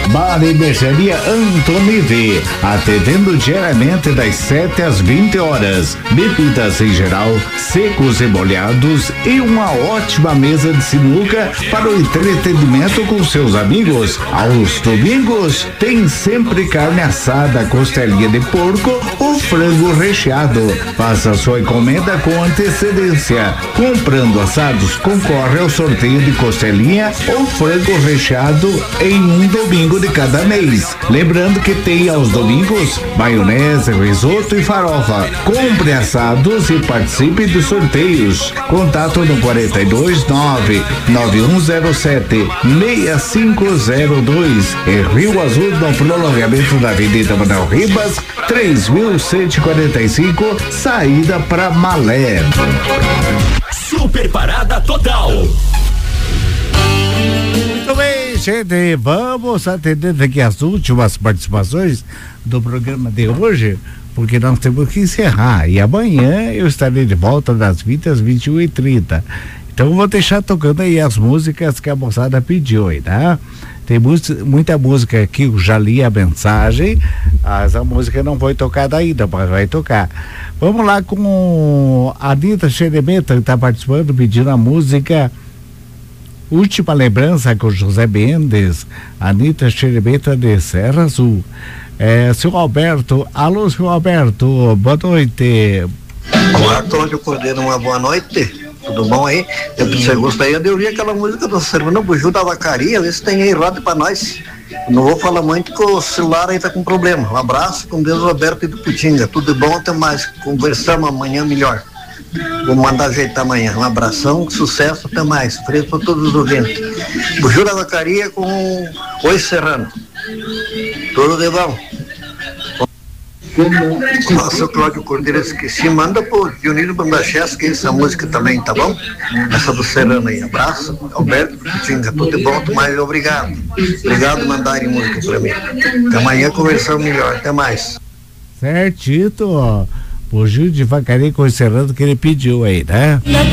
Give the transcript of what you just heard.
Bar e Mercearia Antonide, atendendo diariamente das 7 às 20 horas. Bebidas em geral, secos e molhados e uma ótima mesa de sinuca para o entretenimento com seus amigos. Aos domingos tem sempre carne assada, costelinha de porco ou frango recheado. Faça sua encomenda com antecedência. Comprando assados, concorre ao sorteio de costelinha ou frango recheado em um domingo de cada mês. Lembrando que tem aos domingos maionese, risoto e farofa. Compre assados e participe dos sorteios. Contato no 429-9107-6502 em Rio Azul, no prolongamento da Avenida Manuel Ribas, 3145, saída para Malé. Super Parada Total. Muito bem, gente, vamos atender aqui as últimas participações do programa de hoje, porque nós temos que encerrar, e amanhã eu estarei de volta das 20 às 21h30. Então eu vou deixar tocando aí as músicas que a moçada pediu aí, tá? Tem muita música aqui, eu já li a mensagem, mas a música não foi tocada ainda, mas vai tocar. Vamos lá com a Anitta Xerebeta, que está participando, pedindo a música Última Lembrança com José Mendes, Anitta Xerebeta de Serra Azul. Seu Alberto, alô, seu Alberto, boa noite. Olá, Cláudio Cordeiro, uma boa noite. Tudo bom aí? Você gostaria de ouvir aquela música do Servando Buju da Vacaria? Vê se tem aí, roda pra nós. Não vou falar muito que o celular aí tá com problema. Um abraço, com Deus, Roberto e do Putinga. Tudo bom, até mais. Conversamos amanhã melhor. Vou mandar ajeitar amanhã. Um abração, sucesso, até mais. Feliz para todos os ouvintes. Buju da Vacaria com Oi Serrano. Tudo de bom. Nossa, Cláudio Cordeiro, esqueci, manda pro Dionísio Bandachesca essa música também, tá bom? Essa do Serrano aí, abraço, Alberto, Tinga, tudo de bom, mais obrigado. Obrigado por mandarem música pra mim. Até amanhã conversamos melhor, até mais. Certito, ó, o Gil de Vacaria com o Serrano que ele pediu aí, né?